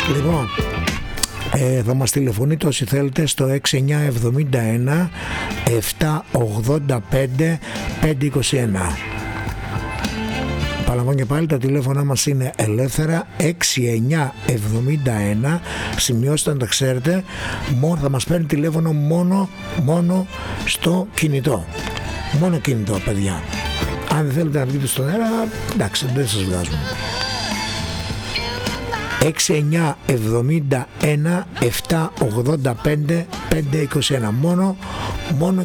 Λοιπόν, θα μας τηλεφωνείτε όσοι θέλετε στο 6971 785 521. Παραλαμβάνω και πάλι, τα τηλέφωνα μας είναι ελεύθερα, 6971, σημειώστε να τα ξέρετε, θα μας παίρνει τηλέφωνο μόνο στο κινητό. Μόνο κινητό, παιδιά. Αν δεν θέλετε να βγείτε στον αέρα, εντάξει, δεν σας βγάζουμε. 6971 785 521. Μόνο